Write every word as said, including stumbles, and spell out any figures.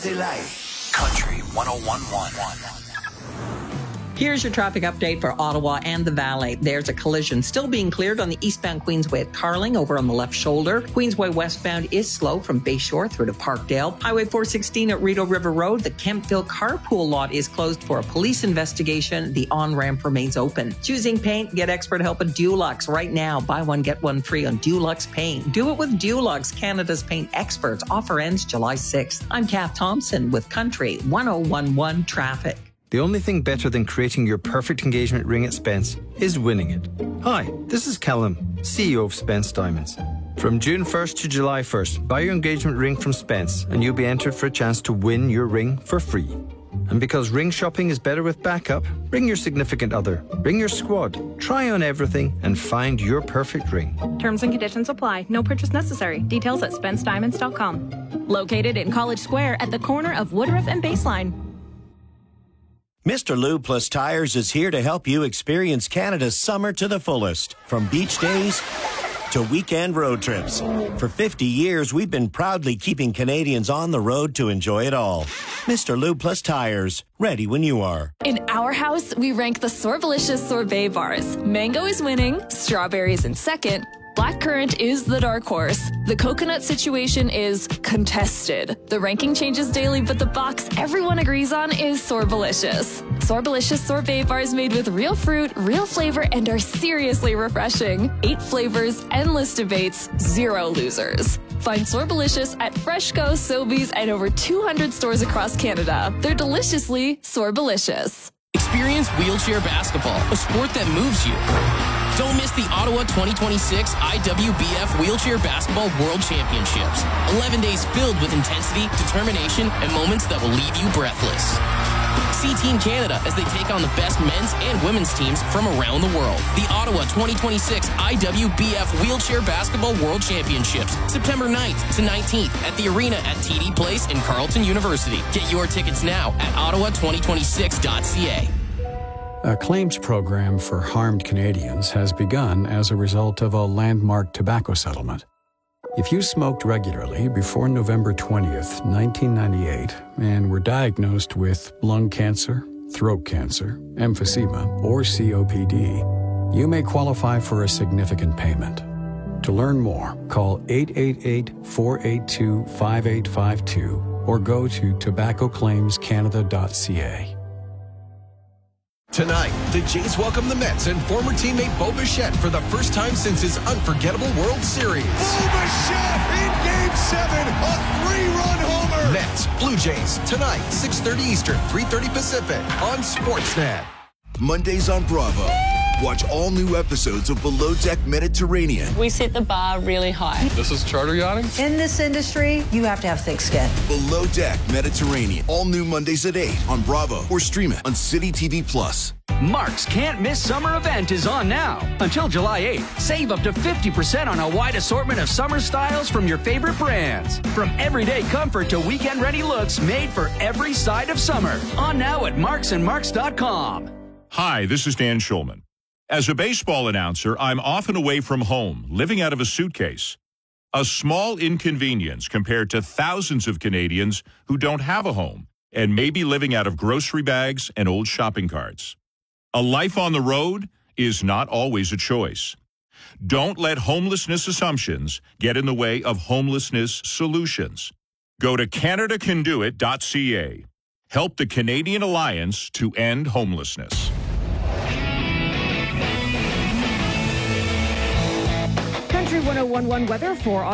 Country one oh one point one. Here's your traffic update for Ottawa and the Valley. There's a collision still being cleared on the eastbound Queensway at Carling over on the left shoulder. Queensway westbound is slow from Bayshore through to Parkdale. Highway four sixteen at Rideau River Road. The Kemptville carpool lot is closed for a police investigation. The on-ramp remains open. Choosing paint? Get expert help at Dulux right now. Buy one, get one free on Dulux Paint. Do it with Dulux, Canada's paint experts. Offer ends July sixth. I'm Kath Thompson with Country one oh one one Traffic. The only thing better than creating your perfect engagement ring at Spence is winning it. Hi, this is Callum, C E O of Spence Diamonds. From June first to July first, buy your engagement ring from Spence and you'll be entered for a chance to win your ring for free. And because ring shopping is better with backup, bring your significant other, bring your squad, try on everything and find your perfect ring. Terms and conditions apply. No purchase necessary. Details at spence diamonds dot com. Located in College Square at the corner of Woodruff and Baseline. Mister Lube Plus Tires is here to help you experience Canada's summer to the fullest. From beach days to weekend road trips. For fifty years, we've been proudly keeping Canadians on the road to enjoy it all. Mister Lube Plus Tires, ready when you are. In our house, we rank the Sorbalicious sorbet bars. Mango is winning, strawberries in second, blackcurrant is the dark horse. The coconut situation is contested. The ranking changes daily, but the box everyone agrees on is Sorbalicious. Sorbalicious sorbet bars made with real fruit, real flavor, and are seriously refreshing. Eight flavors, endless debates, zero losers. Find Sorbalicious at Freshco, Sobeys, and over two hundred stores across Canada. They're deliciously Sorbalicious. Experience wheelchair basketball, a sport that moves you. Don't miss the Ottawa twenty twenty-six I W B F Wheelchair Basketball World Championships. eleven days filled with intensity, determination, and moments that will leave you breathless. See Team Canada as they take on the best men's and women's teams from around the world. The Ottawa twenty twenty-six I W B F Wheelchair Basketball World Championships, September ninth to nineteenth at the arena at T D Place in Carleton University. Get your tickets now at ottawa twenty twenty-six dot c a. A claims program for harmed Canadians has begun as a result of a landmark tobacco settlement. If you smoked regularly before November twentieth, nineteen ninety-eight, and were diagnosed with lung cancer, throat cancer, emphysema, or C O P D, you may qualify for a significant payment. To learn more, call eight eight eight, four eight two, five eight five two or go to tobacco claims canada dot c a. Tonight, the Jays welcome the Mets and former teammate Bo Bichette for the first time since his unforgettable World Series. Bo Bichette in Game seven, a three-run homer. Mets, Blue Jays, tonight, six thirty Eastern, three thirty Pacific on Sportsnet. Mondays on Bravo. Watch all new episodes of Below Deck Mediterranean. We set the bar really high. This is charter yachting. In this industry, you have to have thick skin. Below Deck Mediterranean. All new Mondays at eight on Bravo or stream it on City T V Plus. Mark's Can't Miss Summer event is on now. Until July eighth, save up to fifty percent on a wide assortment of summer styles from your favorite brands. From everyday comfort to weekend-ready looks made for every side of summer. On now at marks and marks dot com. Hi, this is Dan Schulman. As a baseball announcer, I'm often away from home, living out of a suitcase. A small inconvenience compared to thousands of Canadians who don't have a home and may be living out of grocery bags and old shopping carts. A life on the road is not always a choice. Don't let homelessness assumptions get in the way of homelessness solutions. Go to canada can do it dot c a. Help the Canadian Alliance to End Homelessness. Country one oh one one weather for